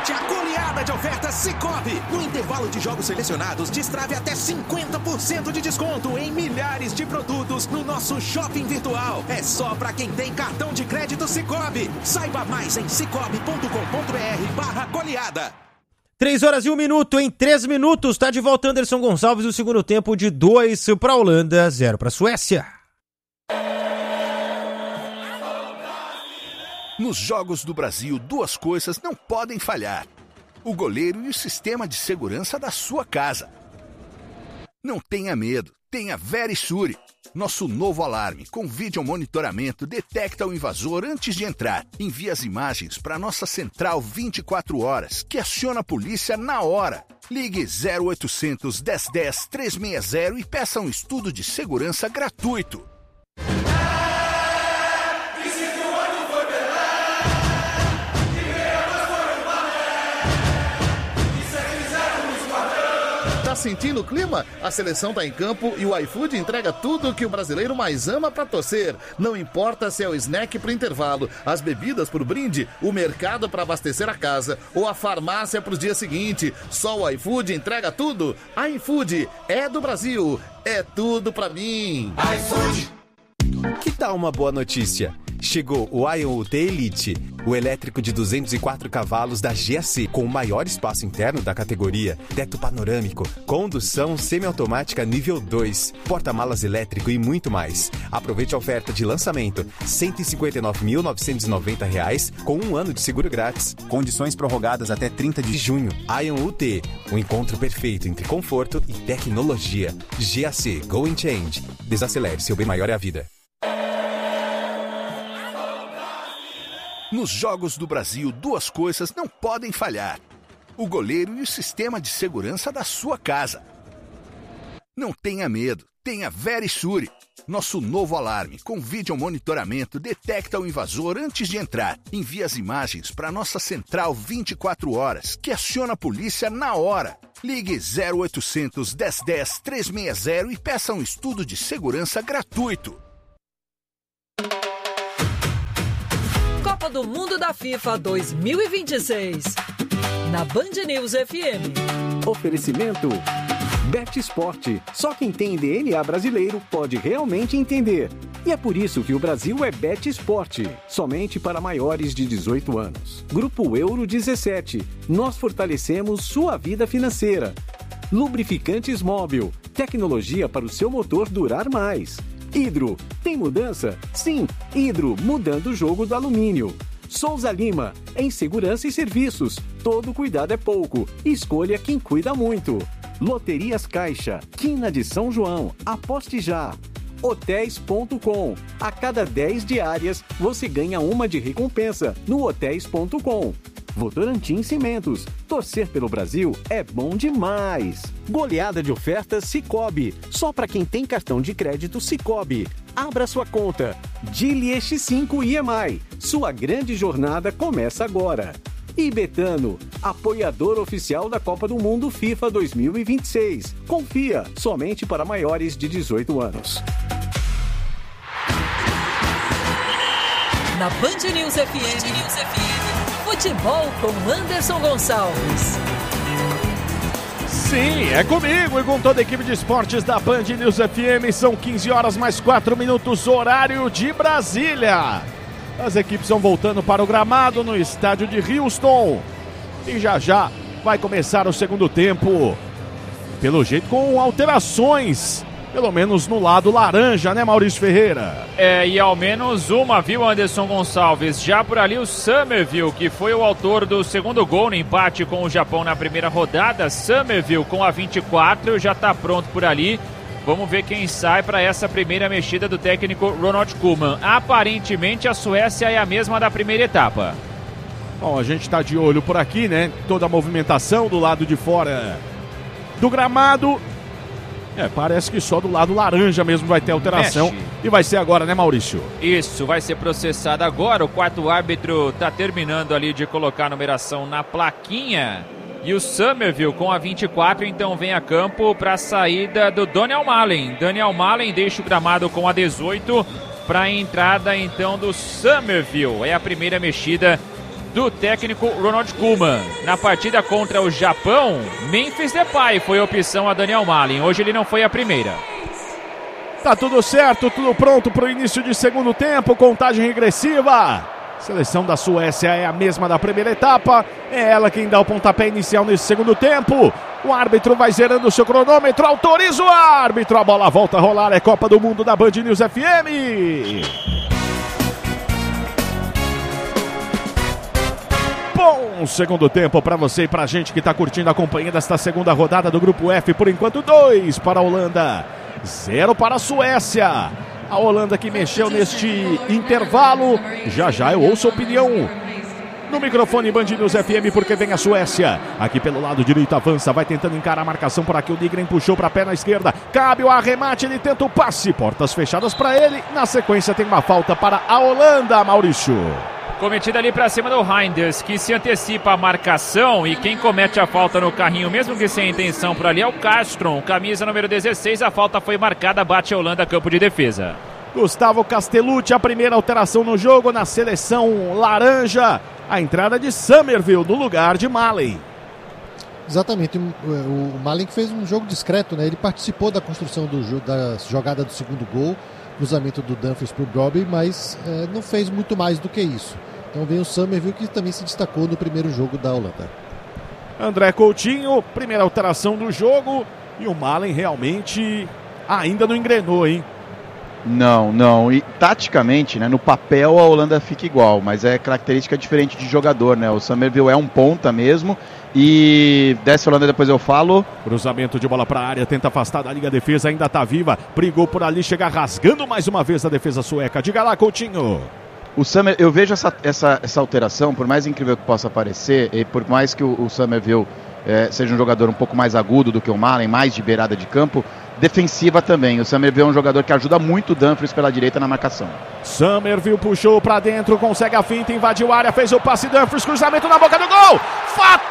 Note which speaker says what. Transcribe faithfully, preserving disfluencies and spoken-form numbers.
Speaker 1: Aproveite a goleada de ofertas Sicoob. No intervalo de jogos selecionados, destrave até cinquenta por cento de desconto em milhares de produtos no nosso shopping virtual. É só para quem tem cartão de crédito Sicoob. Saiba mais em cicobi ponto com ponto br barra goleada.
Speaker 2: Três horas e um minuto, em três minutos, tá de volta Anderson Gonçalves, o segundo tempo de dois para a Holanda, zero para a Suécia.
Speaker 3: Nos Jogos do Brasil, duas coisas não podem falhar: o goleiro e o sistema de segurança da sua casa. Não tenha medo, tenha Verisure. Nosso novo alarme com vídeo monitoramento detecta o invasor antes de entrar. Envia as imagens para nossa central vinte e quatro horas, que aciona a polícia na hora. Ligue zero oitocentos, dez dez, trezentos e sessenta e peça um estudo de segurança gratuito.
Speaker 4: Tá sentindo o clima? A seleção tá em campo e o iFood entrega tudo o que o brasileiro mais ama pra torcer. Não importa se é o snack pro intervalo, as bebidas pro brinde, o mercado pra abastecer a casa ou a farmácia pros dias seguintes. Só o iFood entrega tudo. iFood é do Brasil. É tudo pra mim.
Speaker 5: iFood. Que tal uma boa notícia? Chegou o Ion U T Elite, o elétrico de duzentos e quatro cavalos da G A C, com o maior espaço interno da categoria, teto panorâmico, condução semiautomática nível dois, porta-malas elétrico e muito mais. Aproveite a oferta de lançamento, cento e cinquenta e nove mil novecentos e noventa reais, com um ano de seguro grátis. Condições prorrogadas até trinta de junho. Ion U T, o encontro perfeito entre conforto e tecnologia. G A C, Go and Change. Desacelere, seu bem maior é a vida.
Speaker 3: Nos Jogos do Brasil, duas coisas não podem falhar: o goleiro e o sistema de segurança da sua casa. Não tenha medo, tenha Verisure. Nosso novo alarme com vídeo monitoramento detecta o invasor antes de entrar. Envia as imagens para nossa central vinte e quatro horas, que aciona a polícia na hora. Ligue zero oitocentos, dez dez, trezentos e sessenta e peça um estudo de segurança gratuito.
Speaker 6: Copa do Mundo da FIFA dois mil e vinte e seis. Na Band News F M.
Speaker 7: Oferecimento Bet Sport. Só quem tem D N A brasileiro pode realmente entender. E é por isso que o Brasil é Bet Sport. Somente para maiores de dezoito anos. Grupo Euro dezessete. Nós fortalecemos sua vida financeira. Lubrificantes Móbil. Tecnologia para o seu motor durar mais. Hidro. Tem mudança? Sim. Hidro, mudando o jogo do alumínio. Souza Lima. Em segurança e serviços. Todo cuidado é pouco. Escolha quem cuida muito. Loterias Caixa. Quina de São João. Aposte já. hotéis ponto com. A cada dez diárias, você ganha uma de recompensa no hotéis ponto com. Votorantim Cimentos. Torcer pelo Brasil é bom demais. Goleada de ofertas Sicoob. Só para quem tem cartão de crédito Sicoob. Abra sua conta. Dili X cinco I M I. Sua grande jornada começa agora. E Betano, apoiador oficial da Copa do Mundo FIFA dois mil e vinte e seis. Confia, somente para maiores de dezoito anos.
Speaker 6: Na Band News F M. Band News F M. Futebol com Anderson Gonçalves.
Speaker 8: Sim, é comigo e com toda a equipe de esportes da Band News F M. São quinze horas mais quatro minutos, horário de Brasília. As equipes estão voltando para o gramado no estádio de Houston. E já já vai começar o segundo tempo. Pelo jeito com alterações. Pelo menos no lado laranja, né, Maurício Ferreira?
Speaker 9: É, e ao menos uma, viu, Anderson Gonçalves? Já por ali o Summerville, que foi o autor do segundo gol no empate com o Japão na primeira rodada. Summerville com a vinte e quatro, já está pronto por ali. Vamos ver quem sai para essa primeira mexida do técnico Ronald Koeman. Aparentemente a Suécia é a mesma da primeira etapa.
Speaker 8: Bom, a gente está de olho por aqui, né? Toda a movimentação do lado de fora do gramado. É, parece que só do lado laranja mesmo vai ter alteração. Mexe. E vai ser agora, né, Maurício?
Speaker 9: Isso, vai ser processado agora. O quarto árbitro está terminando ali de colocar a numeração na plaquinha. E o Summerville com a vinte e quatro, então vem a campo para a saída do Daniel Malen. Daniel Malen deixa o gramado com a dezoito para a entrada, então, do Summerville. É a primeira mexida do técnico Ronald Koeman. Na partida contra o Japão, Memphis Depay foi a opção a Daniel Malin. Hoje ele não foi a primeira.
Speaker 8: Tá tudo certo, tudo pronto para o início de segundo tempo, contagem regressiva. Seleção da Suécia é a mesma da primeira etapa, é ela quem dá o pontapé inicial nesse segundo tempo. O árbitro vai zerando o seu cronômetro, autoriza o árbitro, a bola volta a rolar, é Copa do Mundo da Band News F M. Bom segundo tempo para você e pra gente que tá curtindo a companhia desta segunda rodada do Grupo F. Por enquanto, dois para a Holanda, zero para a Suécia. A Holanda que mexeu neste intervalo. Já já eu ouço a opinião no microfone Band News F M, porque vem a Suécia. Aqui pelo lado direito avança, vai tentando encarar a marcação por aqui. O Nygren puxou para a perna esquerda. Cabe o arremate, ele tenta o passe. Portas fechadas para ele. Na sequência tem uma falta para a Holanda, Maurício.
Speaker 9: Cometida ali para cima do Reinders, que se antecipa a marcação, e quem comete a falta no carrinho, mesmo que sem intenção por ali, é o Castron, camisa número dezesseis. A falta foi marcada, bate a Holanda, campo de defesa.
Speaker 8: Gustavo Castellucci, a primeira alteração no jogo na seleção laranja. A entrada de Summerville no lugar de Malen.
Speaker 10: Exatamente, o, o Malen fez um jogo discreto, né? Ele participou da construção do, da jogada do segundo gol, cruzamento do Dumfries para o Brobbey, mas é, não fez muito mais do que isso. Então vem o Summerville, que também se destacou no primeiro jogo da Holanda.
Speaker 8: André Coutinho, primeira alteração do jogo, e o Malen realmente ainda não engrenou, hein?
Speaker 11: Não, não. E taticamente, né, no papel a Holanda fica igual, mas é característica diferente de jogador, né? O Summerville é um ponta mesmo. E desce a Holanda, depois eu falo.
Speaker 8: Cruzamento de bola para a área, tenta afastar da linha, a defesa ainda tá viva. Brigou por ali, chega rasgando mais uma vez a defesa sueca. Diga lá, Coutinho.
Speaker 11: O Summer, eu vejo essa, essa, essa alteração, por mais incrível que possa parecer, e por mais que o, o Summerville é, seja um jogador um pouco mais agudo do que o Malen, mais de beirada de campo, defensiva também. O Summerville é um jogador que ajuda muito o Dumfries pela direita na marcação.
Speaker 8: Summerville puxou para dentro, consegue a finta, invadiu a área, fez o passe, Dumfries, cruzamento na boca do gol! Fatal!